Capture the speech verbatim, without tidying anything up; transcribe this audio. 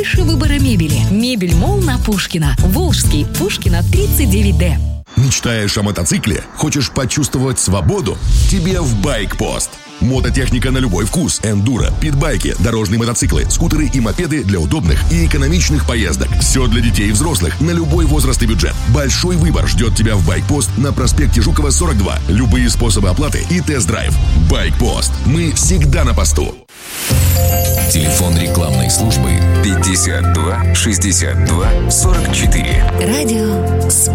больше выбора мебели. Мебель-молл на Пушкина. Волжский, Пушкина, тридцать девять дэ. Мечтаешь о мотоцикле? Хочешь почувствовать свободу? Тебе в Байкпост. Мототехника на любой вкус. Эндуро, питбайки, дорожные мотоциклы, скутеры и мопеды для удобных и экономичных поездок. Все для детей и взрослых на любой возраст и бюджет. Большой выбор ждет тебя в Байкпост на проспекте Жукова, сорок два. Любые способы оплаты и тест-драйв. Байкпост. Мы всегда на посту. Телефон рекламной службы пятьдесят два шестьдесят два сорок четыре. Радио